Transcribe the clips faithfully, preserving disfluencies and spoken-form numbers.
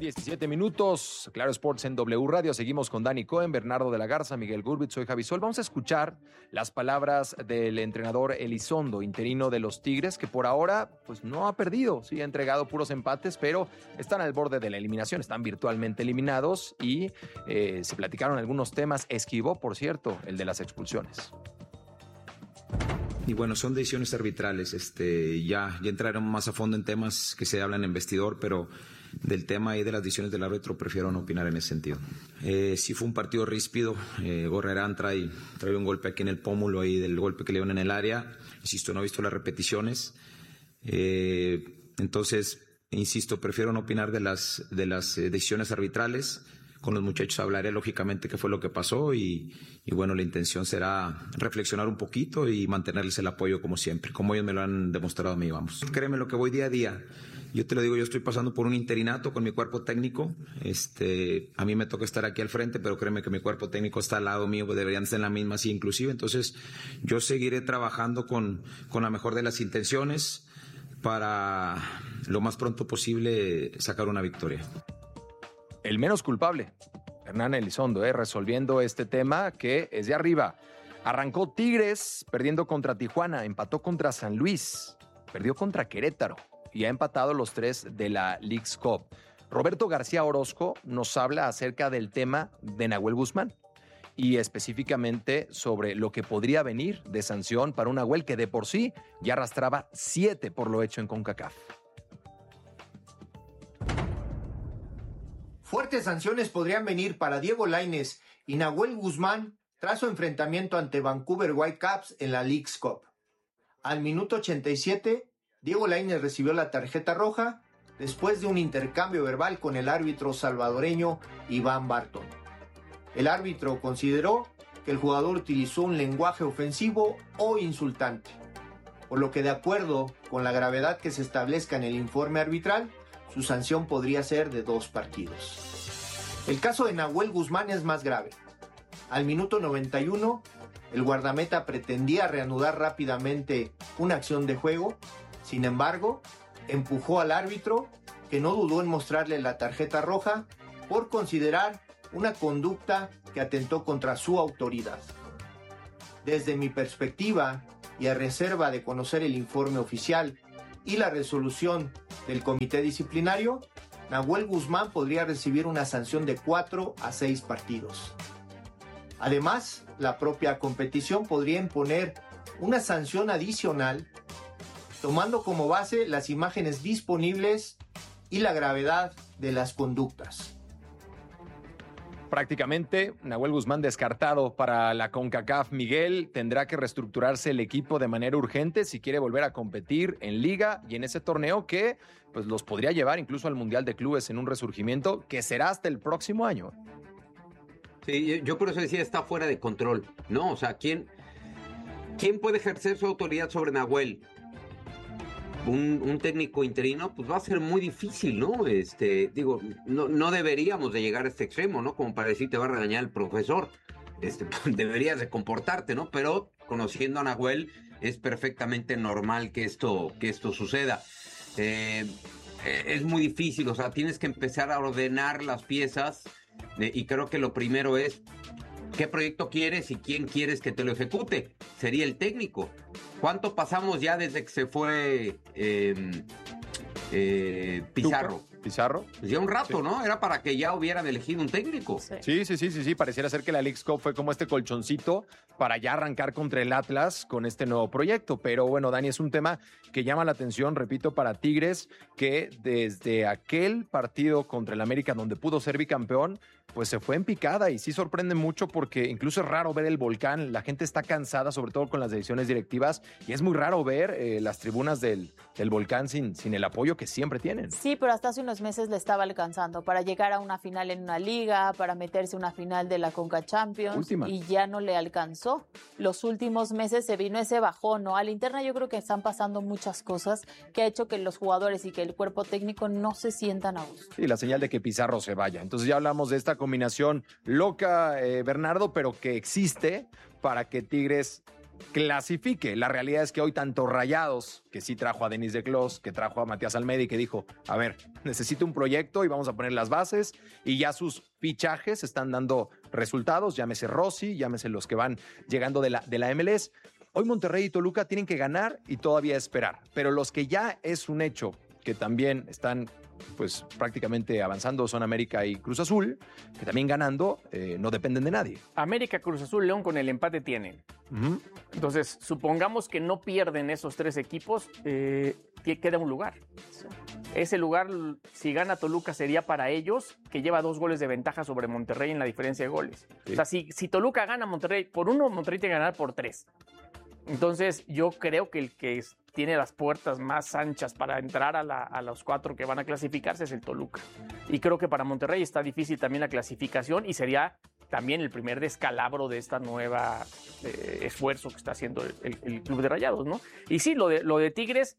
diecisiete minutos, Claro Sports en W Radio. Seguimos con Dani Cohen, Bernardo de la Garza, Miguel Gurbitz, soy Javi Sol. Vamos a escuchar las palabras del entrenador Elizondo, interino de los Tigres, que por ahora pues no ha perdido, sí ha entregado puros empates, pero están al borde de la eliminación, están virtualmente eliminados y eh, se platicaron algunos temas. Esquivó, por cierto, el de las expulsiones. Y bueno, son decisiones arbitrales. Este, ya, ya entraremos más a fondo en temas que se hablan en vestidor, pero del tema y de las decisiones del árbitro prefiero no opinar en ese sentido. Eh, sí fue un partido ríspido. Eh, Gorrerán trae, trae un golpe aquí en el pómulo ahí del golpe que le dieron en el área. Insisto, no he visto las repeticiones. Eh, entonces, insisto, prefiero no opinar de las, de las eh, decisiones arbitrales. Con los muchachos hablaré lógicamente qué fue lo que pasó y, y bueno, la intención será reflexionar un poquito y mantenerles el apoyo como siempre, como ellos me lo han demostrado a mí, vamos. Créeme lo que voy día a día. Yo te lo digo, yo estoy pasando por un interinato con mi cuerpo técnico. Este, a mí me toca estar aquí al frente, pero créeme que mi cuerpo técnico está al lado mío, pues deberían estar en la misma, así inclusive. Entonces, yo seguiré trabajando con, con la mejor de las intenciones para lo más pronto posible sacar una victoria. El menos culpable, Hernán Elizondo, eh, resolviendo este tema que es de arriba. Arrancó Tigres perdiendo contra Tijuana, empató contra San Luis, perdió contra Querétaro y ha empatado los tres de la Leagues Cup. Roberto García Orozco nos habla acerca del tema de Nahuel Guzmán y específicamente sobre lo que podría venir de sanción para un Nahuel que de por sí ya arrastraba siete por lo hecho en CONCACAF. Fuertes sanciones podrían venir para Diego Lainez y Nahuel Guzmán tras su enfrentamiento ante Vancouver Whitecaps en la Leagues Cup. Al minuto ochenta y siete, Diego Lainez recibió la tarjeta roja después de un intercambio verbal con el árbitro salvadoreño Iván Barton. El árbitro consideró que el jugador utilizó un lenguaje ofensivo o insultante, por lo que de acuerdo con la gravedad que se establezca en el informe arbitral, su sanción podría ser de dos partidos. El caso de Nahuel Guzmán es más grave. Al minuto noventa y uno, el guardameta pretendía reanudar rápidamente una acción de juego. Sin embargo, empujó al árbitro, que no dudó en mostrarle la tarjeta roja por considerar una conducta que atentó contra su autoridad. Desde mi perspectiva, y a reserva de conocer el informe oficial y la resolución del comité disciplinario, Nahuel Guzmán podría recibir una sanción de cuatro a seis partidos. Además, la propia competición podría imponer una sanción adicional, tomando como base las imágenes disponibles y la gravedad de las conductas. Prácticamente, Nahuel Guzmán descartado para la CONCACAF. Miguel, tendrá que reestructurarse el equipo de manera urgente si quiere volver a competir en Liga y en ese torneo que pues, los podría llevar incluso al Mundial de Clubes en un resurgimiento que será hasta el próximo año. Sí, yo por eso decía, está fuera de control, ¿no? O sea, ¿quién, quién puede ejercer su autoridad sobre Nahuel? Un, un técnico interino, pues va a ser muy difícil, ¿no? Este, digo, no, no deberíamos de llegar a este extremo, ¿no? Como para decir te va a regañar el profesor. Este, deberías de comportarte, ¿no? Pero conociendo a Nahuel, es perfectamente normal que esto, que esto suceda. Eh, es muy difícil, o sea, tienes que empezar a ordenar las piezas eh, y creo que lo primero es ¿qué proyecto quieres y quién quieres que te lo ejecute? Sería el técnico. ¿Cuánto pasamos ya desde que se fue eh, eh, Pizarro? ¿Pizarro? Pues ya un rato, sí. ¿No? Era para que ya hubieran elegido un técnico. Sí. sí, sí, sí, sí, sí. Pareciera ser que la Leagues Cup fue como este colchoncito para ya arrancar contra el Atlas con este nuevo proyecto. Pero bueno, Dani, es un tema que llama la atención, repito, para Tigres, que desde aquel partido contra el América donde pudo ser bicampeón, pues se fue en picada y sí sorprende mucho porque incluso es raro ver el Volcán. La gente está cansada, sobre todo con las decisiones directivas, y es muy raro ver eh, las tribunas del, del Volcán sin, sin el apoyo que siempre tienen. Sí, pero hasta hace unos meses le estaba alcanzando para llegar a una final en una liga, para meterse a una final de la Conca Champions. Última. Y ya no le alcanzó. Los últimos meses se vino ese bajón, ¿no? A la interna yo creo que están pasando muchas cosas que ha hecho que los jugadores y que el cuerpo técnico no se sientan a gusto. Sí, la señal de que Pizarro se vaya. Entonces ya hablamos de esta combinación loca, eh, Bernardo, pero que existe para que Tigres clasifique. La realidad es que hoy tanto Rayados, que sí trajo a Denis de Clos, que trajo a Matías Almeida y que dijo, a ver, necesito un proyecto y vamos a poner las bases, y ya sus fichajes están dando resultados, llámese Rossi, llámese los que van llegando de la, de la M L S. Hoy Monterrey y Toluca tienen que ganar y todavía esperar, pero los que ya es un hecho que también están pues prácticamente avanzando son América y Cruz Azul, que también ganando eh, no dependen de nadie. América, Cruz Azul, León con el empate tienen. Uh-huh. Entonces, supongamos que no pierden esos tres equipos, eh, queda un lugar. Sí. Ese lugar, si gana Toluca, sería para ellos, que lleva dos goles de ventaja sobre Monterrey en la diferencia de goles. Sí. O sea, si, si Toluca gana Monterrey por uno, Monterrey tiene que ganar por tres. Entonces, yo creo que el que es, tiene las puertas más anchas para entrar a, la, a los cuatro que van a clasificarse es el Toluca. Y creo que para Monterrey está difícil también la clasificación y sería también el primer descalabro de esta nueva eh, esfuerzo que está haciendo el, el, el Club de Rayados, ¿no? Y sí, lo de, lo de Tigres,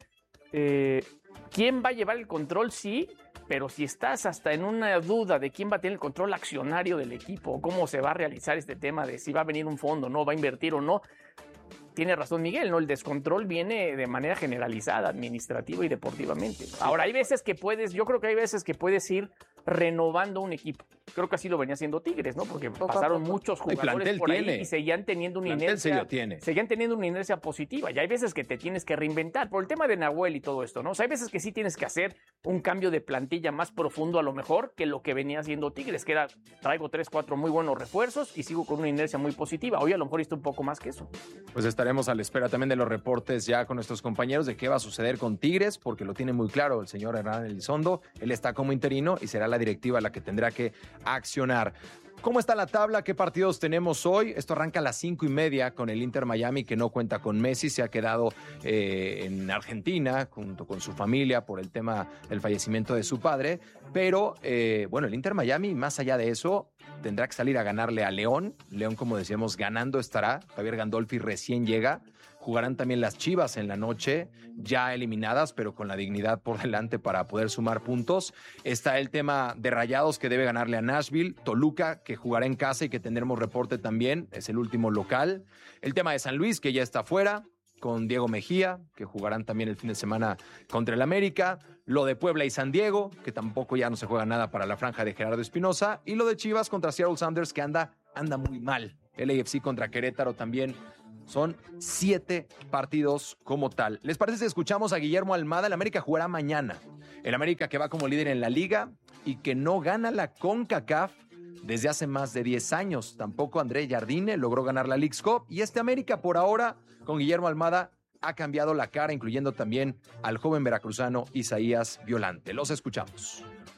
eh, ¿quién va a llevar el control? Sí, pero si estás hasta en una duda de quién va a tener el control accionario del equipo, cómo se va a realizar este tema de si va a venir un fondo, no va a invertir o no, tiene razón Miguel, ¿no? El descontrol viene de manera generalizada, administrativa y deportivamente. Ahora, hay veces que puedes, yo creo que hay veces que puedes ir renovando un equipo. Creo que así lo venía haciendo Tigres, ¿no? Porque poco pasaron poco. muchos jugadores por ahí tiene. y seguían teniendo una inercia, tiene. seguían teniendo una inercia positiva. Y hay veces que te tienes que reinventar. Por el tema de Nahuel y todo esto, ¿no? O sea, hay veces que sí tienes que hacer un cambio de plantilla más profundo a lo mejor que lo que venía haciendo Tigres, que era traigo tres, cuatro muy buenos refuerzos y sigo con una inercia muy positiva. Hoy a lo mejor está un poco más que eso. Pues estaremos a la espera también de los reportes ya con nuestros compañeros de qué va a suceder con Tigres, porque lo tiene muy claro el señor Hernán Elizondo. Él está como interino y será la directiva la que tendrá que accionar. ¿Cómo está la tabla? ¿Qué partidos tenemos hoy? Esto arranca a las cinco y media con el Inter Miami, que no cuenta con Messi, se ha quedado eh, en Argentina junto con su familia por el tema del fallecimiento de su padre. Pero, eh, bueno, el Inter Miami, más allá de eso, tendrá que salir a ganarle a León. León, como decíamos, ganando estará. Javier Gandolfi recién llega. Jugarán también las Chivas en la noche, ya eliminadas, pero con la dignidad por delante para poder sumar puntos. Está el tema de Rayados, que debe ganarle a Nashville. Toluca, que jugará en casa y que tendremos reporte también, es el último local. El tema de San Luis, que ya está fuera, con Diego Mejía, que jugarán también el fin de semana contra el América. Lo de Puebla y San Diego, que tampoco ya no se juega nada para la franja de Gerardo Espinosa. Y lo de Chivas contra Seattle Sounders, que anda, anda muy mal. El A F C contra Querétaro también. Son siete partidos como tal. ¿Les parece si escuchamos a Guillermo Almada? El América jugará mañana. El América que va como líder en la liga y que no gana la CONCACAF desde hace más de diez años. Tampoco André Jardine logró ganar la Leagues Cup. Y este América, por ahora, con Guillermo Almada, ha cambiado la cara, incluyendo también al joven veracruzano Isaías Violante. Los escuchamos.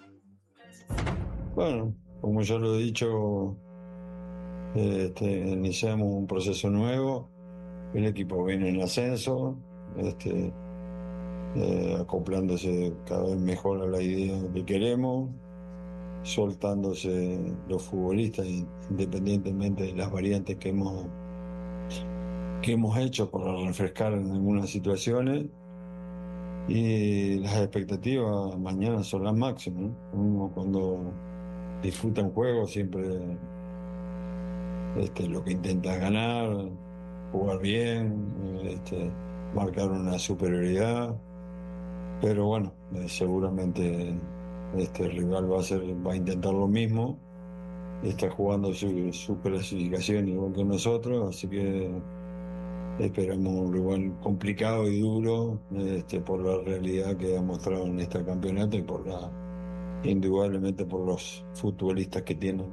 Bueno, como ya lo he dicho, este, iniciamos un proceso nuevo. El equipo viene en ascenso, este, eh, acoplándose cada vez mejor a la idea que queremos, soltándose los futbolistas independientemente de las variantes que hemos, que hemos hecho para refrescar en algunas situaciones. Y las expectativas mañana son las máximas, ¿no? Uno cuando disfruta un juego siempre este, lo que intenta es ganar, jugar bien, este, marcar una superioridad, pero bueno, eh, seguramente este el rival va a hacer, va a intentar lo mismo, está jugando su, su clasificación igual que nosotros, así que esperamos un rival complicado y duro, este, por la realidad que ha mostrado en este campeonato y por la, indudablemente por los futbolistas que tienen.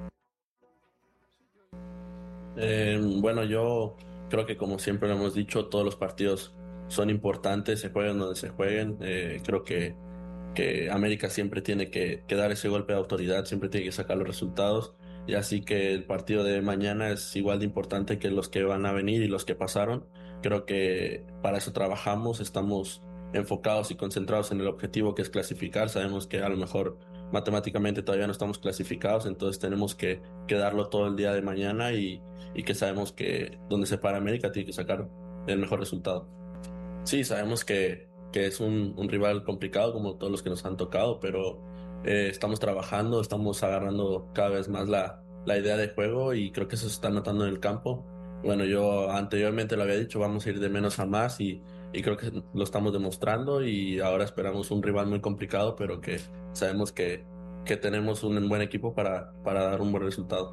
Eh, bueno, yo creo que como siempre lo hemos dicho, todos los partidos son importantes, se jueguen donde se jueguen. Eh, creo que, que América siempre tiene que, que dar ese golpe de autoridad, siempre tiene que sacar los resultados. Y así que el partido de mañana es igual de importante que los que van a venir y los que pasaron. Creo que para eso trabajamos, estamos enfocados y concentrados en el objetivo que es clasificar. Sabemos que a lo mejor matemáticamente todavía no estamos clasificados, entonces tenemos que, que darlo todo el día de mañana y, y que sabemos que donde se para América tiene que sacar el mejor resultado. Sí, sabemos que, que es un, un rival complicado como todos los que nos han tocado, pero eh, estamos trabajando, estamos agarrando cada vez más la, la idea de juego y creo que eso se está notando en el campo. bueno, yo anteriormente lo había dicho, vamos a ir de menos a más y, y creo que lo estamos demostrando y ahora esperamos un rival muy complicado, pero que sabemos que, que tenemos un buen equipo para, para dar un buen resultado.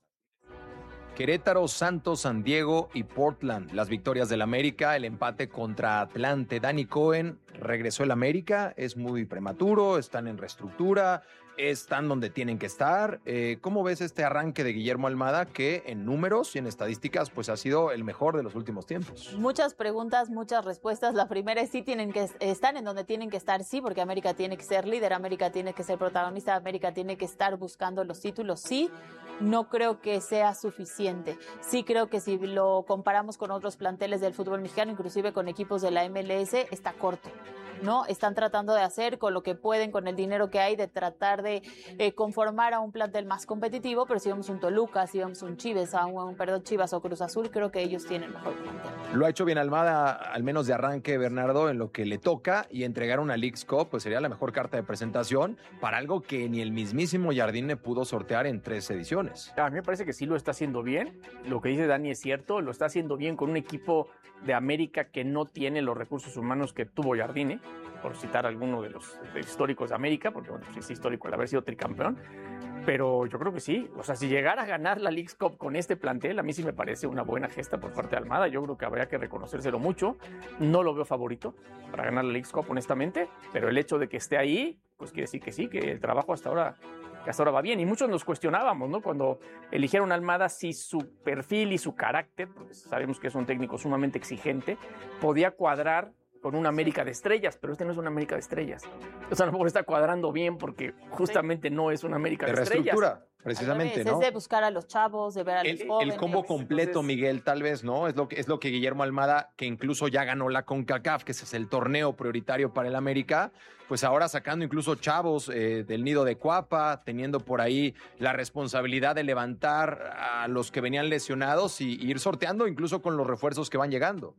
Querétaro, Santos, San Diego y Portland. Las victorias del América, el empate contra Atlante. Dani Cohen, regresó el América, es muy prematuro, están en reestructura, están donde tienen que estar. Eh, ¿Cómo ves este arranque de Guillermo Almada que en números y en estadísticas pues ha sido el mejor de los últimos tiempos? Muchas preguntas, muchas respuestas. La primera es sí tienen que están en donde tienen que estar, sí, porque América tiene que ser líder, América tiene que ser protagonista, América tiene que estar buscando los títulos, sí. No creo que sea suficiente. Sí creo que si lo comparamos con otros planteles del fútbol mexicano, inclusive con equipos de la M L S, está corto, ¿no? Están tratando de hacer con lo que pueden, con el dinero que hay, de tratar de eh, conformar a un plantel más competitivo, pero si vemos un Toluca, si vemos un Chivas, a un, perdón, Chivas o Cruz Azul, creo que ellos tienen mejor plantel. Lo ha hecho bien Almada, al menos de arranque, Bernardo, en lo que le toca, y entregar una Leagues Cup pues sería la mejor carta de presentación para algo que ni el mismísimo Jardine pudo sortear en tres ediciones. A mí me parece que sí lo está haciendo bien. Lo que dice Dani es cierto, lo está haciendo bien con un equipo de América que no tiene los recursos humanos que tuvo Jardine, por citar alguno de los históricos de América, porque bueno, es histórico el haber sido tricampeón. Pero yo creo que sí, o sea, si llegara a ganar la Leagues Cup con este plantel, a mí sí me parece una buena gesta por parte de Almada. Yo creo que habría que reconocérselo mucho. No lo veo favorito para ganar la Leagues Cup, honestamente, pero el hecho de que esté ahí, pues quiere decir que sí, que el trabajo hasta ahora, que hasta ahora va bien. Y muchos nos cuestionábamos, ¿no? Cuando eligieron a Almada, si su perfil y su carácter, porque sabemos que es un técnico sumamente exigente, podía cuadrar con una América de estrellas, pero este no es una América de estrellas. O sea, a lo mejor está cuadrando bien porque justamente no es una América de, de estrellas. Reestructura, precisamente, ¿no? Es de buscar a los chavos, de ver a el, los jóvenes. El combo completo, entonces, Miguel, tal vez, ¿no? Es lo que es lo que Guillermo Almada, que incluso ya ganó la CONCACAF, que ese es el torneo prioritario para el América, pues ahora sacando incluso chavos eh, del nido de Cuapa, teniendo por ahí la responsabilidad de levantar a los que venían lesionados y, y ir sorteando incluso con los refuerzos que van llegando.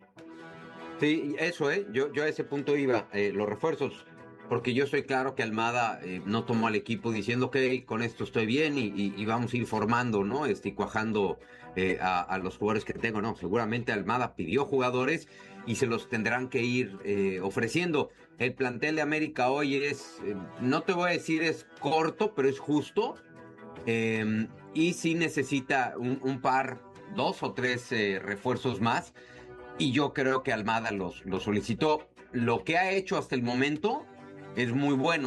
Sí, eso, ¿eh? Yo, yo a ese punto iba, eh, los refuerzos, porque yo soy claro que Almada eh, no tomó al equipo diciendo que con esto estoy bien y, y, y vamos a ir formando, ¿no? Este, cuajando eh, a, a los jugadores que tengo, ¿no? Seguramente Almada pidió jugadores y se los tendrán que ir eh, ofreciendo. El plantel de América hoy es, eh, no te voy a decir es corto, pero es justo. Eh, y sí necesita un, un par, dos o tres eh, refuerzos más. Y yo creo que Almada los, los solicitó. Lo que ha hecho hasta el momento es muy bueno.